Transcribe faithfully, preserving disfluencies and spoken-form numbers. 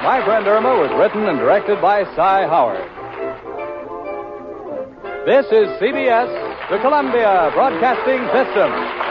My Friend Irma was written and directed by Cy Howard. This is C B S, the Columbia Broadcasting System.